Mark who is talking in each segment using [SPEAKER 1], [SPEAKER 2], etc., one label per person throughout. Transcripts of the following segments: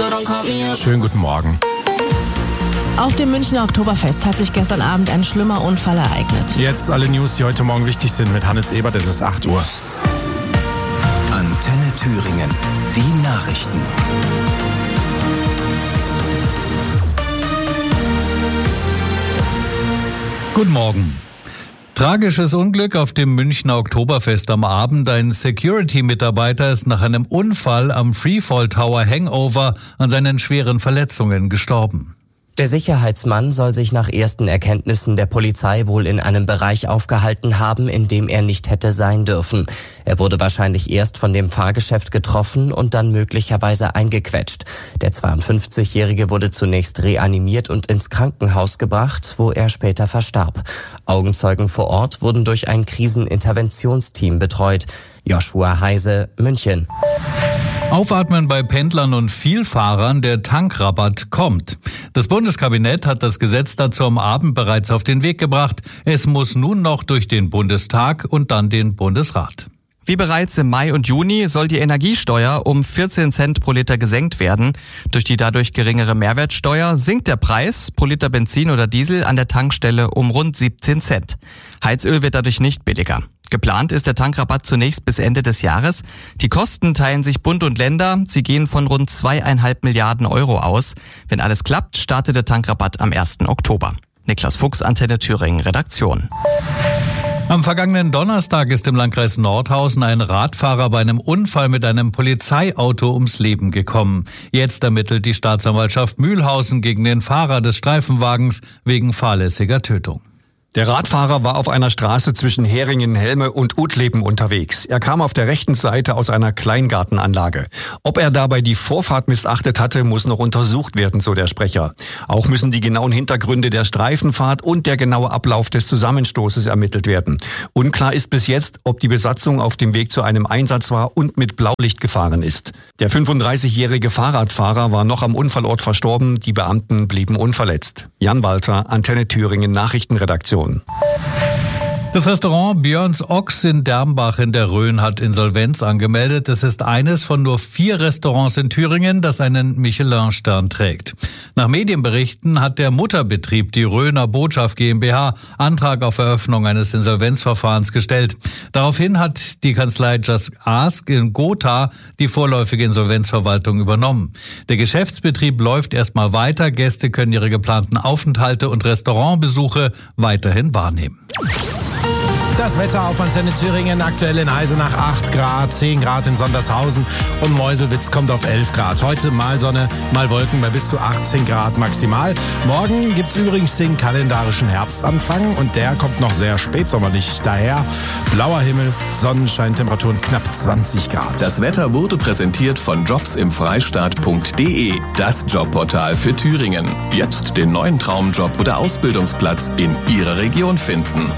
[SPEAKER 1] Schönen guten Morgen.
[SPEAKER 2] Auf dem Münchner Oktoberfest hat sich gestern Abend ein schlimmer Unfall ereignet.
[SPEAKER 1] Jetzt alle News, die heute Morgen wichtig sind mit Hannes Ebert. Es ist 8 Uhr.
[SPEAKER 3] Antenne Thüringen. Die Nachrichten.
[SPEAKER 4] Guten Morgen. Tragisches Unglück auf dem Münchner Oktoberfest am Abend. Ein Security-Mitarbeiter ist nach einem Unfall am Freefall Tower Hangover an seinen schweren Verletzungen gestorben.
[SPEAKER 5] Der Sicherheitsmann soll sich nach ersten Erkenntnissen der Polizei wohl in einem Bereich aufgehalten haben, in dem er nicht hätte sein dürfen. Er wurde wahrscheinlich erst von dem Fahrgeschäft getroffen und dann möglicherweise eingequetscht. Der 52-Jährige wurde zunächst reanimiert und ins Krankenhaus gebracht, wo er später verstarb. Augenzeugen vor Ort wurden durch ein Kriseninterventionsteam betreut. Joshua Heise, München.
[SPEAKER 4] Aufatmen bei Pendlern und Vielfahrern, der Tankrabatt kommt. Das Bundeskabinett hat das Gesetz dazu am Abend bereits auf den Weg gebracht. Es muss nun noch durch den Bundestag und dann den Bundesrat.
[SPEAKER 6] Wie bereits im Mai und Juni soll die Energiesteuer um 14 Cent pro Liter gesenkt werden. Durch die dadurch geringere Mehrwertsteuer sinkt der Preis pro Liter Benzin oder Diesel an der Tankstelle um rund 17 Cent. Heizöl wird dadurch nicht billiger. Geplant ist der Tankrabatt zunächst bis Ende des Jahres. Die Kosten teilen sich Bund und Länder. Sie gehen von rund 2,5 Milliarden Euro aus. Wenn alles klappt, startet der Tankrabatt am 1. Oktober. Niklas Fuchs, Antenne Thüringen, Redaktion.
[SPEAKER 4] Am vergangenen Donnerstag ist im Landkreis Nordhausen ein Radfahrer bei einem Unfall mit einem Polizeiauto ums Leben gekommen. Jetzt ermittelt die Staatsanwaltschaft Mühlhausen gegen den Fahrer des Streifenwagens wegen fahrlässiger Tötung.
[SPEAKER 7] Der Radfahrer war auf einer Straße zwischen Heringen-Helme und Utleben unterwegs. Er kam auf der rechten Seite aus einer Kleingartenanlage. Ob er dabei die Vorfahrt missachtet hatte, muss noch untersucht werden, so der Sprecher. Auch müssen die genauen Hintergründe der Streifenfahrt und der genaue Ablauf des Zusammenstoßes ermittelt werden. Unklar ist bis jetzt, ob die Besatzung auf dem Weg zu einem Einsatz war und mit Blaulicht gefahren ist. Der 35-jährige Fahrradfahrer war noch am Unfallort verstorben. Die Beamten blieben unverletzt. Jan Walter, Antenne Thüringen, Nachrichtenredaktion.
[SPEAKER 4] Das Restaurant Björns Ochs in Dermbach in der Rhön hat Insolvenz angemeldet. Es ist eines von nur 4 Restaurants in Thüringen, das einen Michelin-Stern trägt. Nach Medienberichten hat der Mutterbetrieb, die Rhöner Botschaft GmbH, Antrag auf Eröffnung eines Insolvenzverfahrens gestellt. Daraufhin hat die Kanzlei Just Ask in Gotha die vorläufige Insolvenzverwaltung übernommen. Der Geschäftsbetrieb läuft erstmal weiter. Gäste können ihre geplanten Aufenthalte und Restaurantbesuche weiterhin wahrnehmen.
[SPEAKER 1] Das Wetter auf Antenne Thüringen, aktuell in Eisenach 8 Grad, 10 Grad in Sondershausen und Meuselwitz kommt auf 11 Grad. Heute mal Sonne, mal Wolken bei bis zu 18 Grad maximal. Morgen gibt's übrigens den kalendarischen Herbstanfang und der kommt noch sehr spätsommerlich daher. Blauer Himmel, Sonnenschein, Temperaturen knapp 20 Grad.
[SPEAKER 8] Das Wetter wurde präsentiert von jobsimfreistaat.de, das Jobportal für Thüringen. Jetzt den neuen Traumjob oder Ausbildungsplatz in Ihrer Region finden.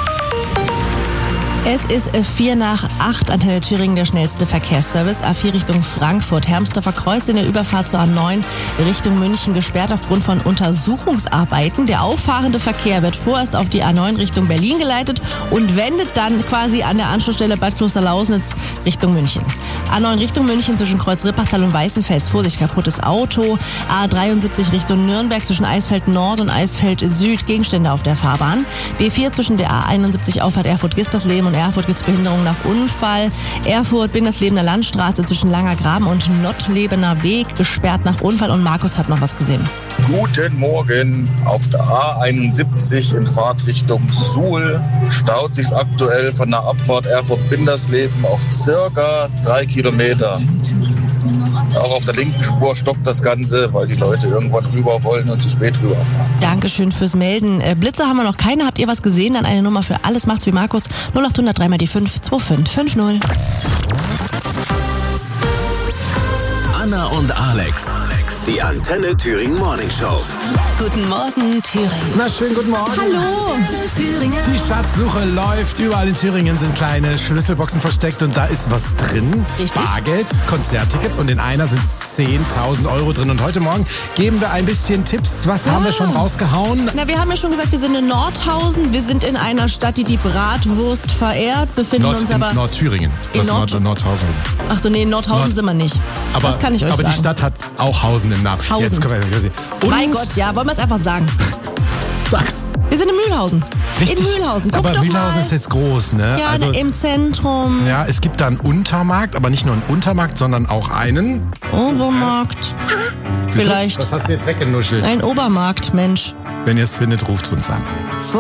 [SPEAKER 2] Es ist 7:45, Antenne Thüringen, der schnellste Verkehrsservice. A4 Richtung Frankfurt, Hermsdorfer Kreuz in der Überfahrt zur A9 Richtung München gesperrt aufgrund von Untersuchungsarbeiten. Der auffahrende Verkehr wird vorerst auf die A9 Richtung Berlin geleitet und wendet dann quasi an der Anschlussstelle Bad Kloster-Lausnitz Richtung München. A9 Richtung München zwischen Kreuz-Rippachtal und Weißenfels, Vorsicht, kaputtes Auto. A73 Richtung Nürnberg zwischen Eisfeld Nord und Eisfeld Süd, Gegenstände auf der Fahrbahn. B4 zwischen der A71 Auffahrt Erfurt-Gispersleben und Erfurt gibt's Behinderung nach Unfall. Erfurt, Binderslebener Landstraße zwischen Langer Graben und Nottlebener Weg, gesperrt nach Unfall. Und Markus hat noch was gesehen.
[SPEAKER 9] Guten Morgen. Auf der A71 in Fahrtrichtung Suhl staut sich aktuell von der Abfahrt Erfurt-Bindersleben auf circa 3 Kilometer. Auch auf der linken Spur stoppt das Ganze, weil die Leute irgendwann rüber wollen und zu spät rüberfahren.
[SPEAKER 2] Dankeschön fürs Melden. Blitze haben wir noch keine. Habt ihr was gesehen? Dann eine Nummer für alles macht's wie Markus. 0800 3 mal die 5 2550.
[SPEAKER 3] Anna und Alex Die Antenne Thüringen Morning Show.
[SPEAKER 10] Guten Morgen, Thüringen.
[SPEAKER 1] Na, schönen guten Morgen.
[SPEAKER 2] Hallo.
[SPEAKER 10] Thüringen.
[SPEAKER 1] Die Schatzsuche läuft. Überall in Thüringen sind kleine Schlüsselboxen versteckt und da ist was drin.
[SPEAKER 2] Richtig.
[SPEAKER 1] Bargeld, Konzerttickets und in einer sind 10.000 Euro drin. Und heute Morgen geben wir ein bisschen Tipps. Was haben wir schon rausgehauen?
[SPEAKER 2] Na, wir haben ja schon gesagt, wir sind in Nordhausen. Wir sind in einer Stadt, die die Bratwurst verehrt, befinden uns aber...
[SPEAKER 1] In Nordthüringen.
[SPEAKER 2] In
[SPEAKER 1] Nordhausen.
[SPEAKER 2] Ach so, nee, in Nordhausen sind wir nicht.
[SPEAKER 1] Aber,
[SPEAKER 2] das kann ich euch sagen.
[SPEAKER 1] aber die Stadt hat auch Hausen im Namen.
[SPEAKER 2] Hausen.
[SPEAKER 1] Jetzt können wir, und
[SPEAKER 2] Mein Gott, ja, wollen wir es einfach sagen.
[SPEAKER 1] sag's.
[SPEAKER 2] Wir sind in Mühlhausen.
[SPEAKER 1] Richtig.
[SPEAKER 2] In Mühlhausen. Guck
[SPEAKER 1] aber
[SPEAKER 2] doch
[SPEAKER 1] Mühlhausen
[SPEAKER 2] mal.
[SPEAKER 1] ist jetzt groß, ne?
[SPEAKER 2] Ja,
[SPEAKER 1] also,
[SPEAKER 2] im Zentrum.
[SPEAKER 1] ja, es gibt da einen Untermarkt, aber nicht nur einen Untermarkt, sondern auch einen...
[SPEAKER 2] Obermarkt. Vielleicht.
[SPEAKER 1] Was hast du jetzt weggenuschelt?
[SPEAKER 2] Ein Obermarkt, Mensch.
[SPEAKER 1] Wenn ihr es findet, ruft's uns an.